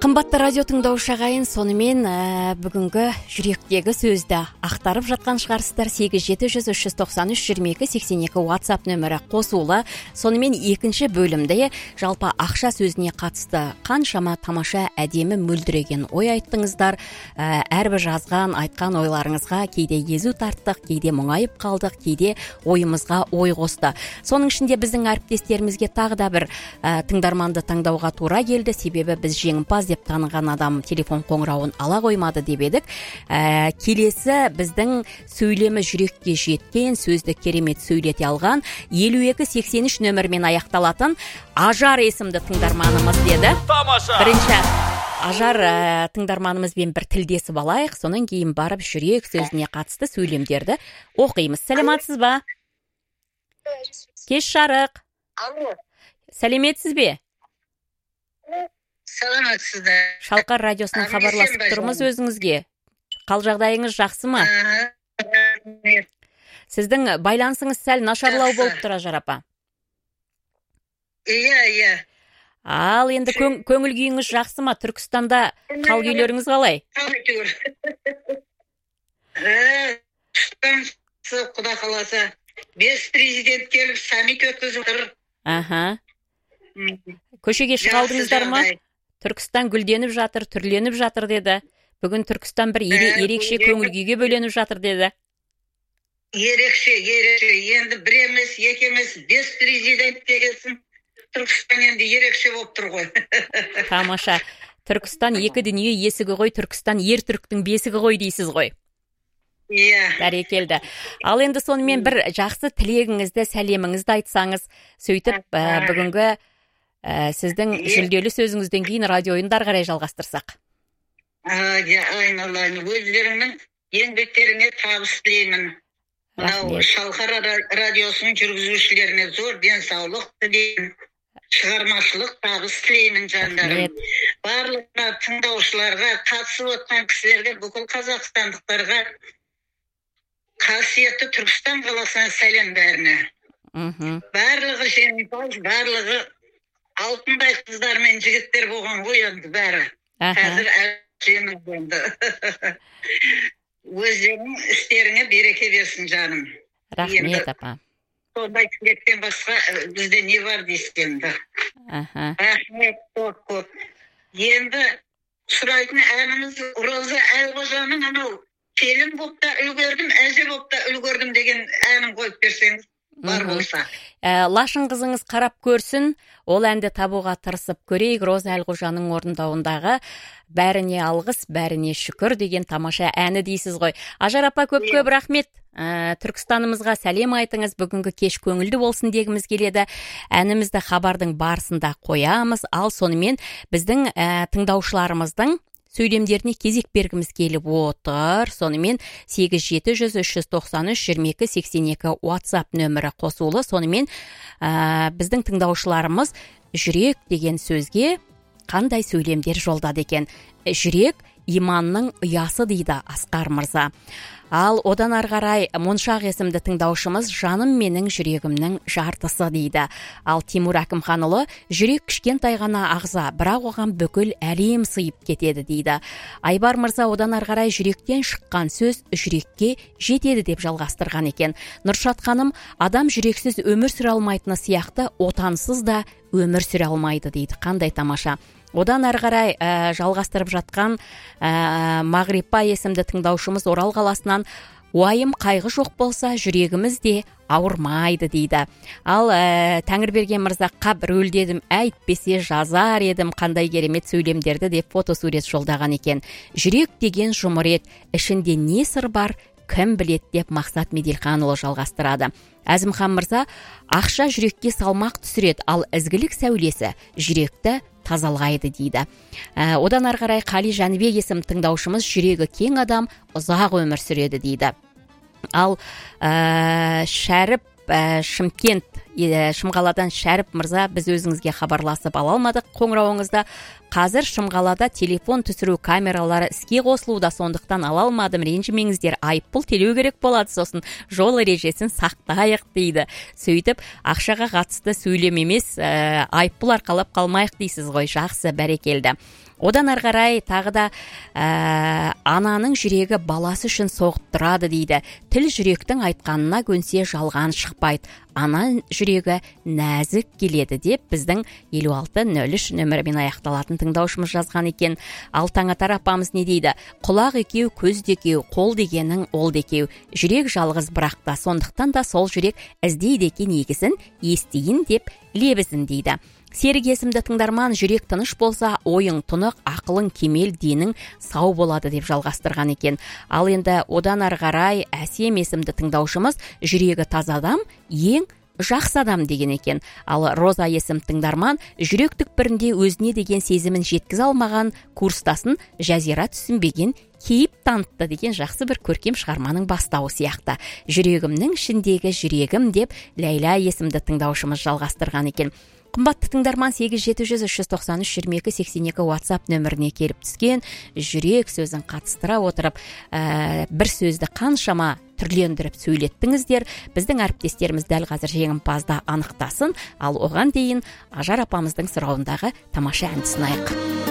Қымбатты радио тыңдаушы ағайын, сонымен бүгінгі жүректегі сөзді ақтарып жатқан шығарсыздар. 87-393-22-82 WhatsApp нөмірі қосулы. Сонымен екінші бөлімде жалпы ақша сөзіне қатысты қаншама тамаша, әдемі, мөлдіреген ой айттыңыздар. Әрбір жазған, айтқан ойларыңызға кейде езу тарттық, кейде мұңайып қалдық, кейде ойымызға ой қосты. Соның ішінде біздің әріптестерімізге тағы да бір тыңдарманды таңдауға тура келді. Себебі біз жеңімпаз деп таныған адам телефон қоңырауын ала қоймады деп едік. Келесі біздің сөйлемі жүрекке жеткен, сөзді керемет сөйлете алған 5283 нөмірмен аяқталатын Ажар есімді тыңдарманымыз деді. Тамаша! Бірінші Ажар тыңдарманымызбен бір тілдесіп алайық, сонан кейін барып жүрек сөзіне қатысты сөйлемдерді оқимыз. Сәлеметсіз ба? Кеш жарық. Сәлеметсіз бе? Саламатсыздар. Шалқар радиосынан хабарласып тұрмыз өзіңізге. Қал жағдайыңыз жақсы ма? Сіздің байланысыңыз сәл нашарлау болып тұр, Ажар апа. Иә. Ал енді көңіл күйіңіз жақсы ма? Түркістанда қал күйлеріңіз қалай? Құда қаласа 5 президент келіп саммит өткізіп тұр. Көшеге шығалдыңыздар ма? Түркістан гүлденіп жатыр, түрленіп жатыр деді. Бүгін Түркістан бір ерекше көңіл күйге бөленіп жатыр деді. Ерекше. Енді бір емес, екі емес, 5 президент келсін. Түркістан енді ерекше болып тұр ғой. Тамаша. Түркістан екі дүние есігі ғой, Түркістан ер түріктің бесігі ғой дейсіз ғой. Иә. Бәрекелді. Ал енді сонымен бір жақсы тілегіңізді, сәлеміңізді айтсаңыз, сөйтіп бүгінгі сіздің жүлделі сөзіңізден кейін радио ойындар қарай жалғастырсақ. Айналайын. Өздеріңнің еңбектеріңе табыс тілеймін. Мынау Шалқар радиосының жүргізушілеріне зор денсаулық тілеймін. Шығармашылық табыс тілеймін жандарым. Барлығына тыңдаушыларға, қатысып отқан кісілерге, бүкіл қазақстандықтарға, қасиетті Түркістан қаласына сәлем бәріне. Барлығы жеңімпаз, барлығы алтындай қыздар мен жігіттер болған ғой енді бәрі. Қазір жеңіл болды. Өздерінің істеріңе береке берсін жаным. Рахмет апа. Сондай тілектен басқа бізде не бар дейсіңді. Рахмет көп. Енді сұрайтын әніміз Роза Әлқожаның анау келін болып та үлгердім, әже болып та үлгердім деген әнін қойып берсеңіз бар болса. Лашын қызыңыз қарап көрсін, ол әнді табуға тырысып көрейік. Роза Әлқожаның орындауындағы бәріне алғыс, бәріне шүкір деген тамаша әні дейсіз ғой. Ажар апа көп рахмет. Түркістанымызға сәлем айтыңыз, бүгінгі кеш көңілді болсын дегіміз келеді. Әнімізді хабардың барысында қоямыз, ал сонымен біздің тыңдаушыларымыздың сөйлемдеріне кезек бергіміз келіп отыр. Сонымен 87-393-22-82 WhatsApp нөмірі қосулы. Сонымен біздің тыңдаушыларымыз жүрек деген сөзге қандай сөйлемдер жолдады екен. Жүрек иманның ұясы дейді Асқар мырза. Ал одан арғарай Моншақ есімді тыңдаушымыз жаным менің жүрегімнің жартысы дейді. Ал Тимур Әкімханұлы жүрек кішкентай ғана ағза, бірақ оған бүкіл әлем сыйып кетеді дейді. Айбар мырза одан арғарай жүректен шыққан сөз жүрекке жетеді деп жалғастырған екен. Нұршат ханым адам жүрексіз өмір сүре алмайтыны сияқты отансыз да өмір сүре алмайды дейді. Қандай тамаша. Одан әрғарай жалғастырып жатқан Мағрипа есімді тыңдаушымыз Орал қаласынан уайым қайғы жоқ болса жүрегіміз де ауырмайды дейді. Ал Тәңірберген мырзаққа бір өлдедім, әйтпесе жазар едім, қандай керемет сөйлемдерді деп фотосурет жолдаған екен. Жүрек деген жұмыр ет, ішінде не сыр бар, кім білет деп Мақсат Меделханұлы жалғастырады. Әзімхан мырза ақша жүрекке салмақ түсіреді, ал ізгілік сәулесі жүректі тазалғайды дейді. Одан арғарай Қали Жәнібек есім тыңдаушымыз жүрегі кең адам ұзақ өмір сүреді дейді. Ал Шәріп Шымкент Шымқаладан Шәріп мырза, біз өзіңізге хабарласып ала алмадық қоңырауыңызда. қазір Шымқалада телефон түсіру камералары іске қосылуда, сондықтан ала алмадым, ренжімеңіздер, айыппұл төлеу керек болады, сосын жол ережесін сақтайық дейді. Сөйтіп, ақшаға қатысты сөйлем емес, айыппұл арқалап қалмайық дейсіз ғой. Жақсы, бәрекелді. Одан ары қарай тағы да ананың жүрегі баласы үшін соғып тұрады дейді. Тіл жүректің айтқанына көнсе жалған шықпайды. Ана жүрегі нәзік келеді деп біздің 5603 нөмірімен аяқталатын тыңдаушымыз жазған екен. Ал Таңатар апамыз не дейді? Құлақ екеу, көз екеу, қол дегенің ол екеу. Жүрек жалғыз бірақта, сондықтан да сол жүрек іздейді екен егісін, естейін деп лебізін дейді. Серік есімді тыңдарман, жүрек тыныш болса, ойың тұнық, ақылың кемел, денің сау болады деп жалғастырған екен. Ал енді одан ары қарай Әсем есімді тыңдаушымыз, жүрегі таза адам, ең жақсы адам деген екен. Ал Роза есім тыңдарман, жүрек түкпірінде өзіне деген сезімін жеткізе алмаған курстасын Жазира түсінбеген кейіп танытты деген жақсы бір көркем шығарманың бастауы сияқты. Жүрегімнің ішіндегі жүрегім деп Ләйла есімді тыңдаушымыз жалғастырған екен. Қымбатты тыңдарман, 8-700-393-22-82 WhatsApp нөміріне келіп түскен жүрек сөзін қатыстыра отырып, бір сөзді қаншама түрлендіріп сөйлеттіңіздер. Біздің әріптестеріміз дәл қазір жеңімпазды анықтасын, ал оған дейін Ажар апамыздың сұрауындағы тамаша әнді тыңдайық.